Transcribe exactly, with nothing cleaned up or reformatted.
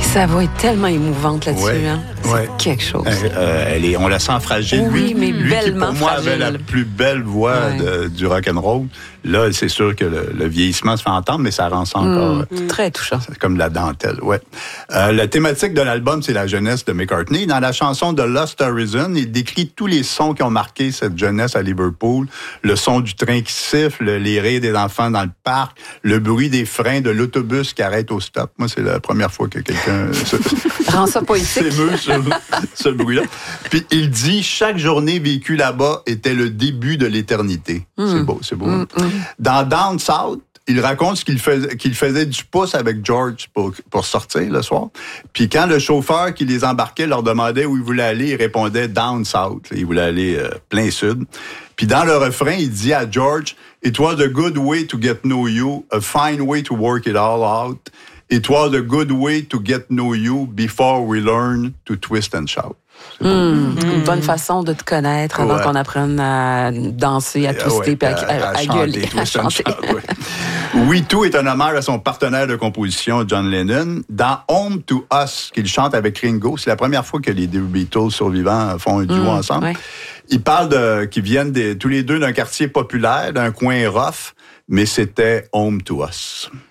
Sa voix est tellement émouvante là-dessus. Ouais, hein? C'est ouais. quelque chose. Euh, euh, elle est, on la sent fragile. Oui, lui, mais lui bellement qui, pour moi, fragile. avait la plus belle voix ouais. de, du rock'n'roll. Là, c'est sûr que le, le vieillissement se fait entendre, mais ça rend ça encore... Mmh, euh, très touchant. C'est comme de la dentelle, ouais. Euh, la thématique de l'album, c'est la jeunesse de McCartney. Dans la chanson de Lost Horizon, il décrit tous les sons qui ont marqué cette jeunesse à Liverpool. Le son du train qui siffle, les rires des enfants dans le parc, le bruit des freins de l'autobus qui arrête au stop. Moi, c'est la première fois que quelqu'un se... rend ça poétique. s'émeut sur ce bruit-là. Puis il dit, chaque journée vécue là-bas était le début de l'éternité. Mmh. C'est beau, c'est beau. Mmh, mmh. Dans Down South, il raconte ce qu'il faisait, qu'il faisait du pouce avec George pour, pour sortir le soir. Puis quand le chauffeur qui les embarquait leur demandait où ils voulaient aller, il répondait Down South. Il voulait aller euh, plein sud. Puis dans le refrain, il dit à George, It was a good way to get know you, a fine way to work it all out. It was a good way to get know you before we learn to twist and shout. Mmh, mmh. Une bonne façon de te connaître avant ouais. qu'on apprenne à danser, à twister, ouais, à, à, à, à chanter, gueuler, à chanter. Shout, ouais. We Too est un hommage à son partenaire de composition, John Lennon. Dans Home to Us, qu'il chante avec Ringo, c'est la première fois que les deux Beatles survivants font un duo mmh, ensemble. Ouais. Ils parlent de, qu'ils viennent des, tous les deux d'un quartier populaire, d'un coin rough, mais c'était Home to Us.